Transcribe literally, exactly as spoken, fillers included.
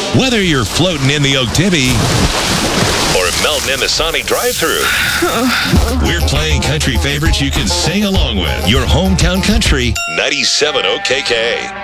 Whether you're floating in the Oktibbe or melting in the Sonic drive-thru, we're playing country favorites you can sing along with. Your hometown country, ninety-seven O K K.